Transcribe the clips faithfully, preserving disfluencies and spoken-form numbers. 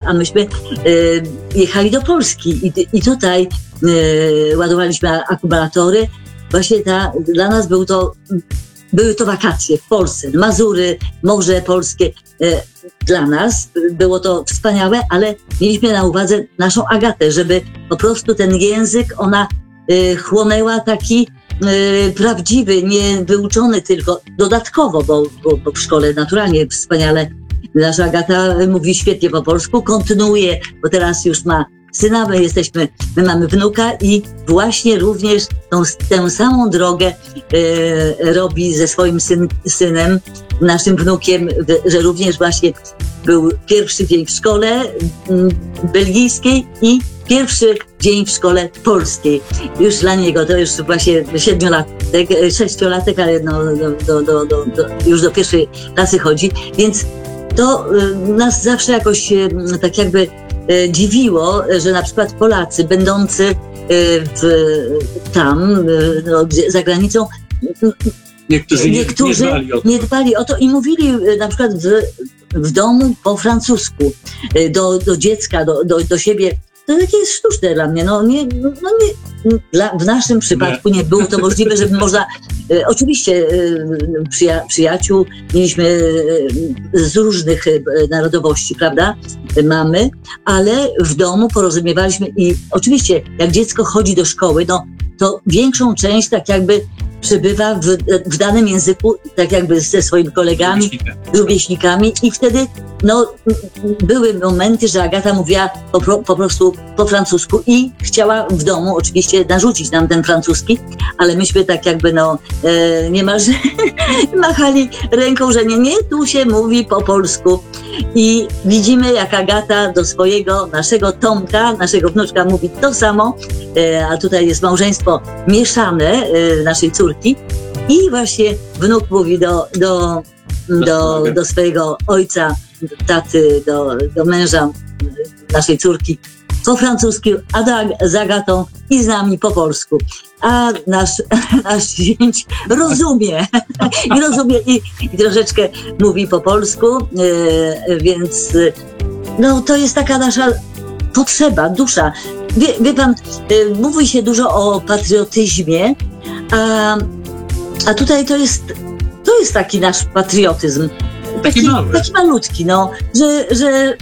a myśmy y, jechali do Polski i, i tutaj y, ładowaliśmy akumulatory. Właśnie ta, dla nas był to, były to wakacje w Polsce, Mazury, Morze Polskie. Y, dla nas było to wspaniałe, ale mieliśmy na uwadze naszą Agatę, żeby po prostu ten język ona y, chłonęła taki y, prawdziwy, nie wyuczony tylko dodatkowo, bo, bo, bo w szkole naturalnie wspaniale nasza Agata mówi świetnie po polsku, kontynuuje, bo teraz już ma syna, my jesteśmy, my mamy wnuka i właśnie również tą, tę samą drogę e, robi ze swoim syn, synem, naszym wnukiem, że również właśnie był pierwszy dzień w szkole m, belgijskiej i pierwszy dzień w szkole polskiej. Już dla niego to już właśnie siedmiolatek, sześciolatek, ale no, do, do, do, do, już do pierwszej klasy chodzi, więc to y, nas zawsze jakoś y, tak jakby y, dziwiło, że na przykład Polacy będący y, w, tam, y, no, za granicą, y, niektórzy, niektórzy nie, dbali nie dbali o to i mówili y, na przykład w, w domu po francusku y, do, do dziecka, do, do, do siebie. To takie jest sztuczne dla mnie. No, nie, no nie, dla, w naszym przypadku nie było to możliwe, żeby można... E, oczywiście e, przyja, przyjaciół mieliśmy e, z różnych e, narodowości, prawda? E, mamy, ale w domu porozumiewaliśmy i oczywiście jak dziecko chodzi do szkoły, no to większą część tak jakby przebywa w, w danym języku, tak jakby ze swoimi kolegami, rówieśnikami i wtedy no, były momenty, że Agata mówiła po, po prostu po francusku i chciała w domu oczywiście narzucić nam ten francuski, ale myśmy tak jakby no e, niemalże machali ręką, że nie, nie, tu się mówi po polsku i widzimy jak Agata do swojego, naszego Tomka, naszego wnuczka mówi to samo, e, a tutaj jest małżeństwo mieszane e, naszej córki i właśnie wnuk mówi do, do, do, do swojego ojca, taty, do, do męża naszej córki po francusku, a do, z Agatą i z nami po polsku. A nasz, nasz zięć rozumie i rozumie i, i troszeczkę mówi po polsku, yy, więc no to jest taka nasza potrzeba, dusza. Wie, wie pan, yy, mówi się dużo o patriotyzmie, a, a tutaj to jest, to jest taki nasz patriotyzm. Taki, taki malutki, no, że, że,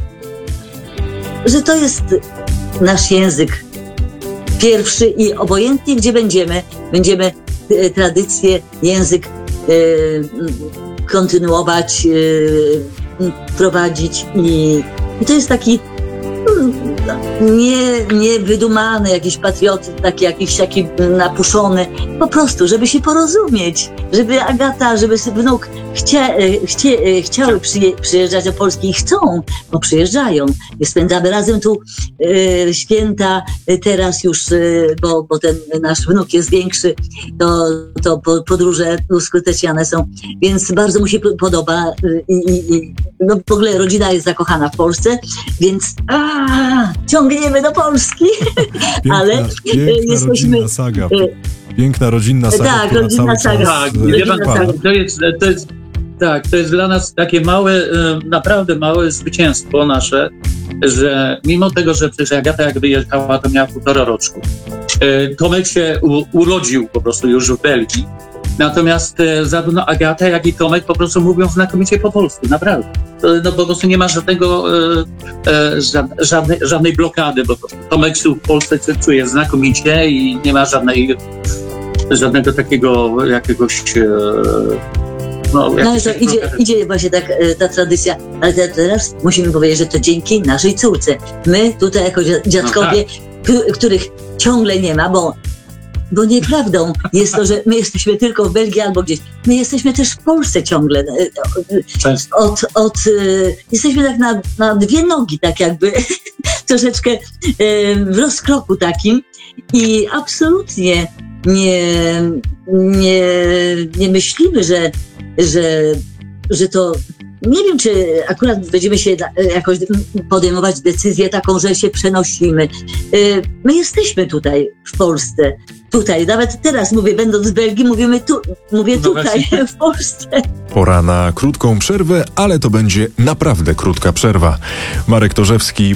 że to jest nasz język pierwszy i obojętnie gdzie będziemy, będziemy e, tradycję, język e, kontynuować, e, prowadzić i, i to jest taki nie, nie wydumany jakiś patriotyzm, taki jakiś taki napuszony, po prostu, żeby się porozumieć, żeby Agata, żeby wnuk chcia, chcie, chciały przyje, przyjeżdżać do Polski i chcą, bo przyjeżdżają. Spędzamy razem tu e, święta, teraz już, e, bo, bo ten nasz wnuk jest większy, to, to podróże uskuteczniane są, więc bardzo mu się podoba i, i, i no, w ogóle rodzina jest zakochana w Polsce, więc a, ciągniemy do Polski, Piękna, ale piękna jesteśmy... rodzinna saga. Piękna rodzinna saga, tak, która rodzinna cały saga. czas... Tak, wie pan, tak, to jest, to jest, tak, to jest dla nas takie małe, naprawdę małe zwycięstwo nasze, że mimo tego, że przecież Agata jak wyjechała, to miała półtora roczku. Tomek się u, urodził po prostu już w Belgii. Natomiast zarówno Agata, jak i Tomek po prostu mówią znakomicie po polsku, naprawdę. No po prostu nie ma żadnego, e, żadnej, żadnej blokady, bo Tomek tu w Polsce czuje znakomicie i nie ma żadnej, żadnego takiego jakiegoś... E, no, no ale to idzie, idzie właśnie tak, ta tradycja, ale teraz musimy powiedzieć, że to dzięki naszej córce. My tutaj jako dziadkowie, no tak. których ciągle nie ma, bo Bo nieprawdą jest to, że my jesteśmy tylko w Belgii albo gdzieś. My jesteśmy też w Polsce ciągle. Od, od, jesteśmy tak na, na dwie nogi, tak jakby troszeczkę w rozkroku takim i absolutnie nie, nie, nie myślimy, że, że, że to... Nie wiem, czy akurat będziemy się jakoś podejmować decyzję taką, że się przenosimy. My jesteśmy tutaj w Polsce. Tutaj, nawet teraz mówię, będąc w Belgii, mówimy tu, mówię tutaj, w Polsce. Pora na krótką przerwę, ale to będzie naprawdę krótka przerwa. Marek Torzewski